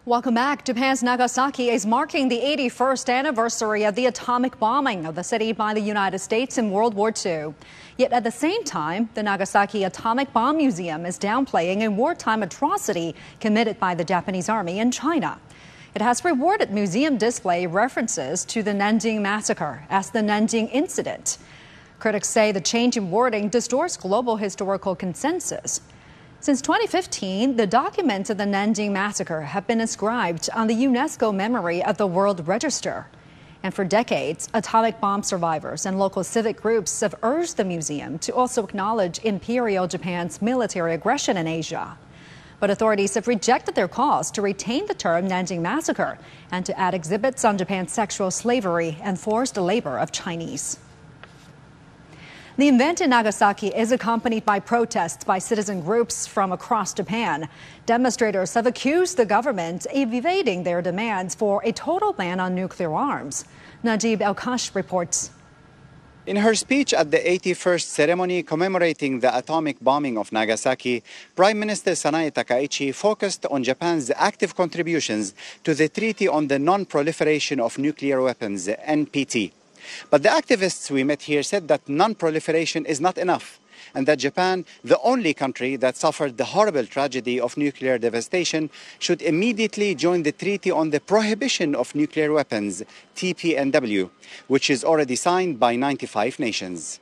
Welcome back. Japan's Nagasaki is marking the 81st anniversary of the atomic bombing of the city by the United States in World War II. Yet at the same time, the Nagasaki Atomic Bomb Museum is downplaying a wartime atrocity committed by the Japanese army in China. It has rewarded museum display references to the Nanjing massacre as the Nanjing incident. Critics say the change in wording distorts global historical consensus. Since 2015, the documents of the Nanjing massacre have been inscribed on the UNESCO Memory of the World Register. And for decades, atomic bomb survivors and local civic groups have urged the museum to also acknowledge Imperial Japan's military aggression in Asia. But authorities have rejected their calls to retain the term Nanjing massacre and to add exhibits on Japan's sexual slavery and forced labor of Chinese. The event in Nagasaki is accompanied by protests by citizen groups from across Japan. Demonstrators have accused the government of evading their demands for a total ban on nuclear arms. Najib El-Kash reports. In her speech at the 81st ceremony commemorating the atomic bombing of Nagasaki, Prime Minister Sanae Takaichi focused on Japan's active contributions to the Treaty on the Non-Proliferation of Nuclear Weapons, NPT. But the activists we met here said that non-proliferation is not enough, and that Japan, the only country that suffered the horrible tragedy of nuclear devastation, should immediately join the Treaty on the Prohibition of Nuclear Weapons, TPNW, which is already signed by 95 nations.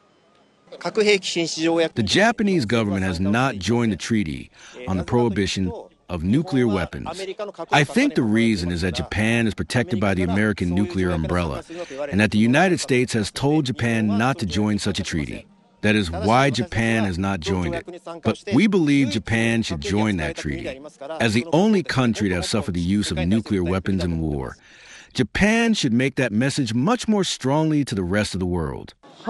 The Japanese government has not joined the Treaty on the Prohibition of Nuclear Weapons. I think the reason is that Japan is protected by the American nuclear umbrella, and that the United States has told Japan not to join such a treaty. That is why Japan has not joined it. But we believe Japan should join that treaty. As the only country to have suffered the use of nuclear weapons in war, Japan should make that message much more strongly to the rest of the world.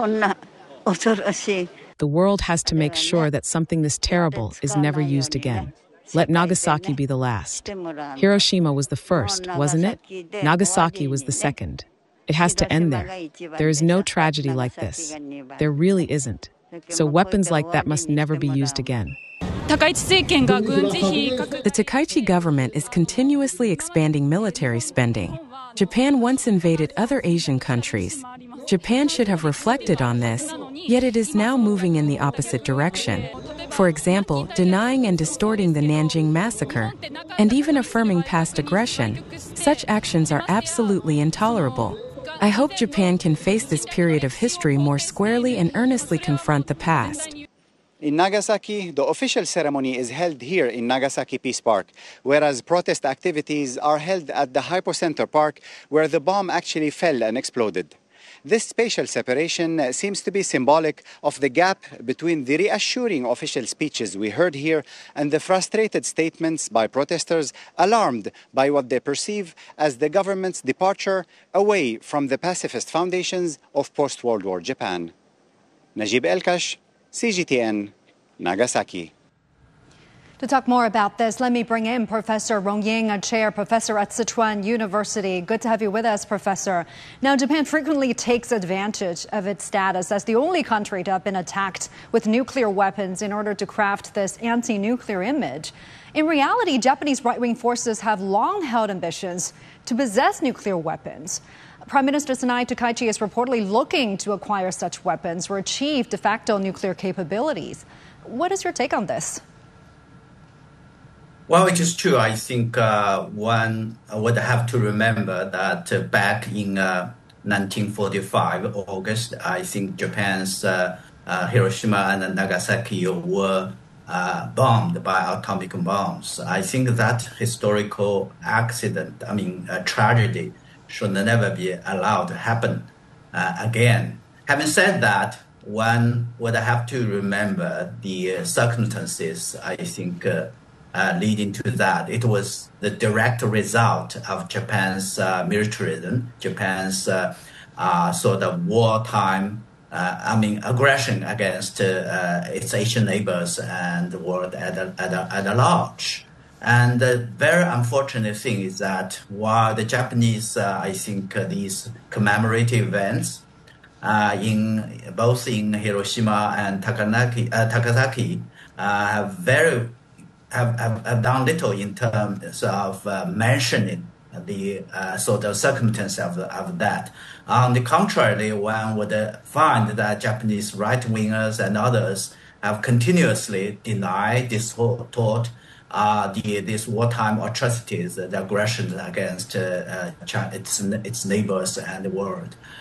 The world has to make sure that something this terrible is never used again. Let Nagasaki be the last. Hiroshima was the first, wasn't it? Nagasaki was the second. It has to end there. There is no tragedy like this. There really isn't. So weapons like that must never be used again. The Takaichi government is continuously expanding military spending. Japan once invaded other Asian countries. Japan should have reflected on this, yet it is now moving in the opposite direction. For example, denying and distorting the Nanjing massacre, and even affirming past aggression. Such actions are absolutely intolerable. I hope Japan can face this period of history more squarely and earnestly confront the past. In Nagasaki, the official ceremony is held here in Nagasaki Peace Park, whereas protest activities are held at the Hypocenter Park, where the bomb actually fell and exploded. This spatial separation seems to be symbolic of the gap between the reassuring official speeches we heard here and the frustrated statements by protesters alarmed by what they perceive as the government's departure away from the pacifist foundations of post-World War Japan. Najib El-Kash, CGTN, Nagasaki. To talk more about this, let me bring in Professor Rong Ying, a chair professor at Sichuan University. Good to have you with us, Professor. Now, Japan frequently takes advantage of its status as the only country to have been attacked with nuclear weapons in order to craft this anti-nuclear image. In reality, Japanese right-wing forces have long held ambitions to possess nuclear weapons. Prime Minister Sanae Takaichi is reportedly looking to acquire such weapons or achieve de facto nuclear capabilities. What is your take on this? Well, it is true. I think one would have to remember that back in 1945, August, I think Japan's Hiroshima and Nagasaki were bombed by atomic bombs. I think that historical accident, tragedy, should never be allowed to happen again. Having said that, one would have to remember the circumstances, I think, leading to that. It was the direct result of Japan's militarism, Japan's sort of wartime, aggression against its Asian neighbors and the world at large. And the very unfortunate thing is that while the Japanese, I think these commemorative events both in Hiroshima and Nagasaki have very have done little in terms of mentioning the sort of circumstance of that. On the contrary, one would find that Japanese right-wingers and others have continuously denied this thought, these wartime atrocities, the aggressions against its neighbors and the world.